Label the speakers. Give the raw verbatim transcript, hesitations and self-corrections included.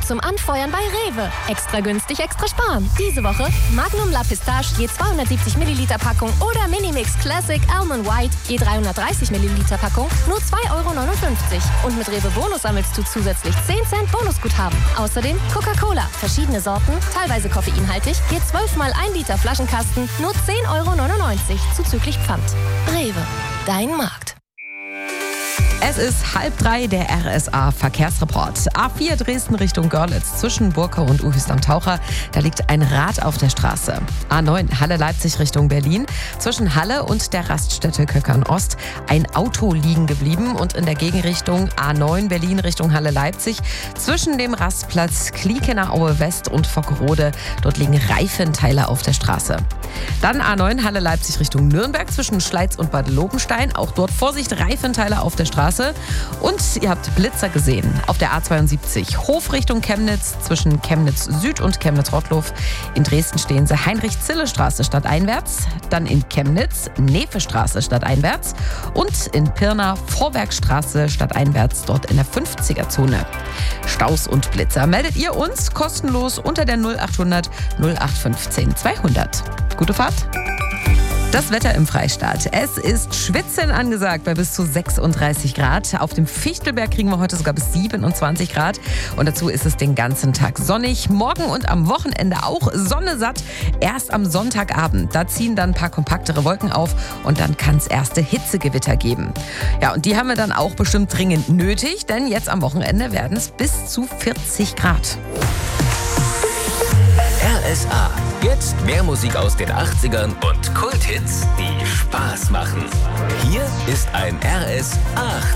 Speaker 1: zum Anfeuern bei Rewe. Extra günstig, extra sparen. Diese Woche Magnum La Pistache je zweihundertsiebzig Milliliter Packung oder Minimix Classic Almond White je dreihundertdreißig Milliliter Packung nur zwei Euro neunundfünfzig. Und mit Rewe Bonus sammelst du zusätzlich zehn Cent Bonusguthaben. Außerdem Coca-Cola, verschiedene Sorten, teilweise koffeinhaltig, je zwölf mal ein Liter Flaschenkasten nur zehn Euro neunundneunzig zuzüglich Pfand. Rewe, dein Markt.
Speaker 2: Es ist halb drei, der R S A-Verkehrsreport. A vier Dresden Richtung Görlitz zwischen Burkau und Uhüst am Taucher. Da liegt ein Rad auf der Straße. A neun Halle-Leipzig Richtung Berlin. Zwischen Halle und der Raststätte Köckern-Ost ein Auto liegen geblieben. Und in der Gegenrichtung A neun Berlin Richtung Halle-Leipzig. Zwischen dem Rastplatz Kliekener Aue West und Fockerode. Dort liegen Reifenteile auf der Straße. Dann A neun Halle-Leipzig Richtung Nürnberg zwischen Schleiz und Bad Lobenstein. Auch dort Vorsicht, Reifenteile auf der Straße. Und ihr habt Blitzer gesehen auf der A zweiundsiebzig Hof Richtung Chemnitz zwischen Chemnitz Süd und Chemnitz Rottloff. In Dresden stehen sie Heinrich-Zille-Straße stadteinwärts, dann in Chemnitz Nefe-Straße stadteinwärts und in Pirna Vorwerkstraße stadteinwärts, dort in der fünfziger-Zone. Staus und Blitzer meldet ihr uns kostenlos unter der null achthundert null acht fünfzehn zweihundert. Gute Fahrt! Das Wetter im Freistaat. Es ist Schwitzen angesagt bei bis zu sechsunddreißig Grad. Auf dem Fichtelberg kriegen wir heute sogar bis siebenundzwanzig Grad. Und dazu ist es den ganzen Tag sonnig. Morgen und am Wochenende auch Sonne satt. Erst am Sonntagabend. Da ziehen dann ein paar kompaktere Wolken auf und dann kann es erste Hitzegewitter geben. Ja, und die haben wir dann auch bestimmt dringend nötig, denn jetzt am Wochenende werden es bis zu vierzig Grad.
Speaker 3: R S A. Jetzt mehr Musik aus den achtzigern und Kulthits, die Spaß machen. Hier ist ein R S A.